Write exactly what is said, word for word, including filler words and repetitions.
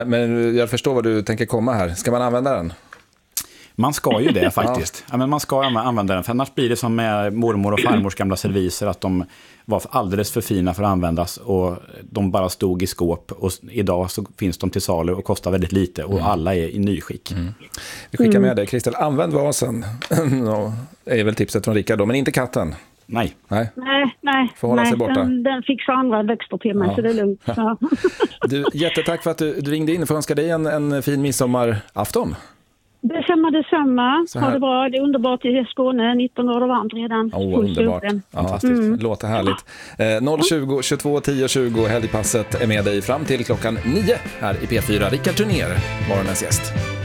Men jag förstår vad du tänker komma här. Ska man använda den? Man ska ju det faktiskt. Ja, men man ska använda den. För annars blir det som med mormor och farmors gamla serviser, att de var alldeles för fina för att användas och de bara stod i skåp. Och idag så finns de till salu och kostar väldigt lite och mm. alla är i nyskick. Mm. Vi skickar med dig, Kristel. Använd vasen. no, är väl tipset från Rickard då, men inte katten. Nej. Nej, nej. nej. Får hålla sig borta. Den, den fixar andra växter till mig, ja. Så det är lugnt. Ja. Du, jättetack för att du, du ringde in. Får önska dig en, en fin midsommarafton. Detsamma, detsamma. Ha det bra. Det är underbart i Skåne. nitton grader varmt redan. Åh, oh, underbart. Fantastiskt. Mm. Låter härligt. Eh, noll tjugo, tjugotvå, tio, tjugo. Helgpasset är med dig fram till klockan nio här i P fyra. Rickard Turnér, morgonens gäst.